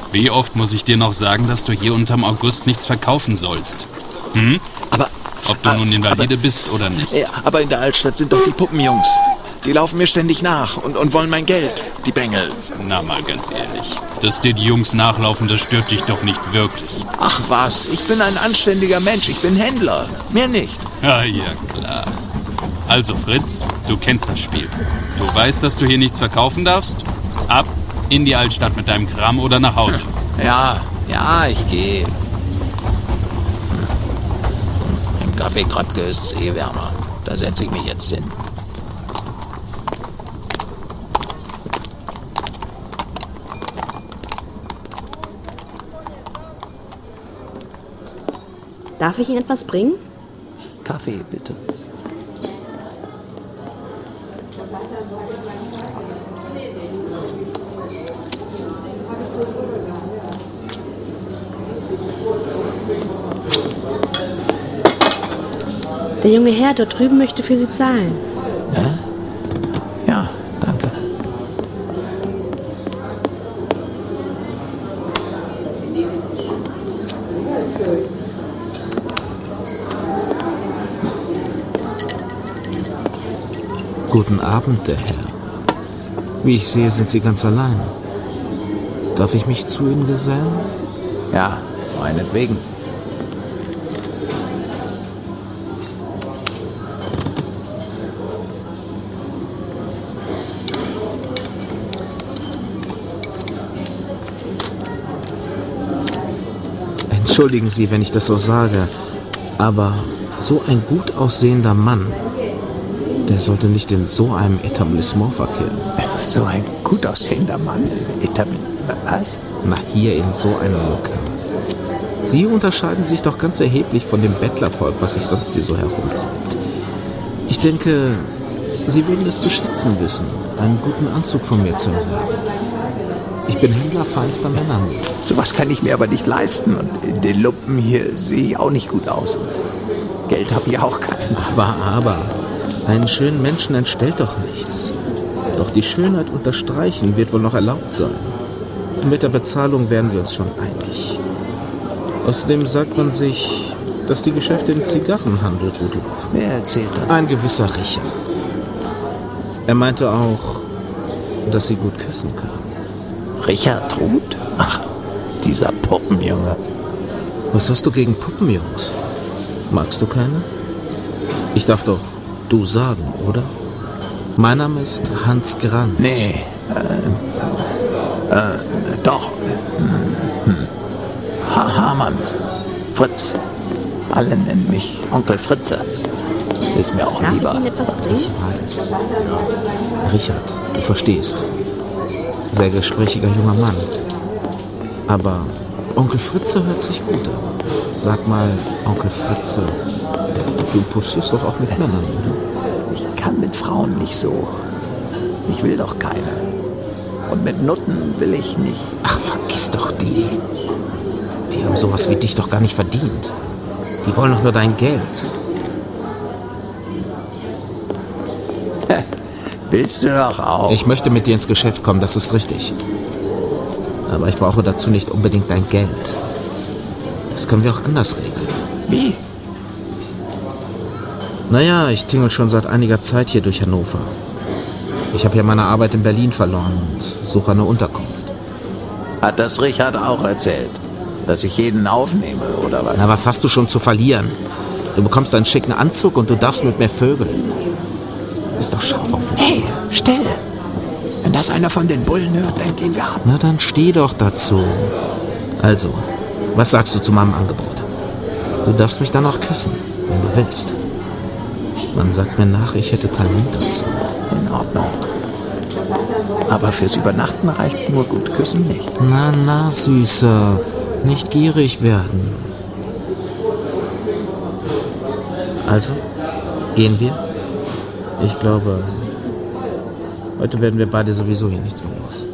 Wie oft muss ich dir noch sagen, dass du hier unterm August nichts verkaufen sollst? Hm? Ob du nun Invalide bist oder nicht. Ja, aber in der Altstadt sind doch die Puppenjungs. Die laufen mir ständig nach und wollen mein Geld, die Bengels. Na mal ganz ehrlich, dass dir die Jungs nachlaufen, das stört dich doch nicht wirklich. Ach was, ich bin ein anständiger Mensch, ich bin Händler, mehr nicht. Ja, klar. Also Fritz, du kennst das Spiel. Du weißt, dass du hier nichts verkaufen darfst? Ab in die Altstadt mit deinem Kram oder nach Hause. Ja, ich gehe. Im Café Kröpke ist es wärmer. Da setze ich mich jetzt hin. Darf ich Ihnen etwas bringen? Kaffee, bitte. Der junge Herr dort drüben möchte für Sie zahlen. Ja, danke. Guten Abend, der Herr. Wie ich sehe, sind Sie ganz allein. Darf ich mich zu Ihnen gesellen? Ja, meinetwegen. Entschuldigen Sie, wenn ich das so sage, aber so ein gut aussehender Mann, der sollte nicht in so einem Etablissement verkehren. So ein gut aussehender Mann. Was? Na, hier in so einem Lokal. Sie unterscheiden sich doch ganz erheblich von dem Bettlervolk, was sich sonst hier so herumtreibt. Ich denke, Sie würden es zu schätzen wissen, einen guten Anzug von mir zu erwerben. Ich bin Händler feinster Männermut. Sowas kann ich mir aber nicht leisten. Und in den Lumpen hier sehe ich auch nicht gut aus. Und Geld habe ich auch keins. Aber, einen schönen Menschen entstellt doch nichts. Doch die Schönheit unterstreichen wird wohl noch erlaubt sein. Und mit der Bezahlung wären wir uns schon einig. Außerdem sagt man sich, dass die Geschäfte im Zigarrenhandel gut laufen. Wer erzählt das? Ein gewisser Richard. Er meinte auch, dass Sie gut küssen können. Richard Ruth? Ach, dieser Puppenjunge. Was hast du gegen Puppenjungs? Magst du keine? Ich darf doch du sagen, oder? Mein Name ist Hans Granz. Nee, doch. Hamann. Fritz. Alle nennen mich Onkel Fritze. Ist mir auch Darf lieber. ich Ihnen etwas bringen? Ich weiß. Richard, du verstehst. Sehr gesprächiger junger Mann. Aber Onkel Fritze hört sich gut an. Sag mal, Onkel Fritze, du pussierst doch auch mit Männern, oder? Ich kann mit Frauen nicht so. Ich will doch keine. Und mit Nutten will ich nicht. Ach, vergiss doch die. Die haben sowas wie dich doch gar nicht verdient. Die wollen doch nur dein Geld. Willst du doch auch? Ich möchte mit dir ins Geschäft kommen, das ist richtig. Aber ich brauche dazu nicht unbedingt dein Geld. Das können wir auch anders regeln. Wie? Naja, ich tingel schon seit einiger Zeit hier durch Hannover. Ich habe ja meine Arbeit in Berlin verloren und suche eine Unterkunft. Hat das Richard auch erzählt? Dass ich jeden aufnehme, oder was? Na, was hast du schon zu verlieren? Du bekommst einen schicken Anzug und du darfst mit mir vögeln. Ist doch scharf auf mich. Hey, still! Wenn das einer von den Bullen hört, dann gehen wir ab. Na, dann steh doch dazu. Also, was sagst du zu meinem Angebot? Du darfst mich dann auch küssen, wenn du willst. Man sagt mir nach, ich hätte Talent dazu. In Ordnung. Aber fürs Übernachten reicht nur gut küssen nicht. Na, Süßer. Nicht gierig werden. Also, gehen wir? Ich glaube, heute werden wir beide sowieso hier nichts mehr los.